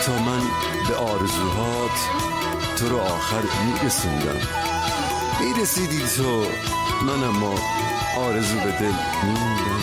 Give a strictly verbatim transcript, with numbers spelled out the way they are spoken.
تا من به آرزوهات تو رو آخر میرسوندم. میرسیدی تو، من اما آرزو به دل میموندم.